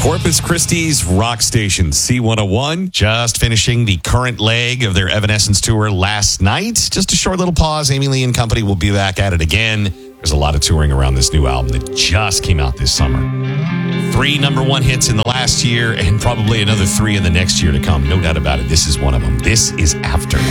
Corpus Christi's rock station, C101, just finishing the current leg of their Evanescence tour last night. Just a short little pause. Amy Lee and company will be back at it again. There's a lot of touring around this new album that just came out this summer. 3 number one hits in the last year and probably another 3 in the next year to come. No doubt about it. This is one of them. This is Afterlife.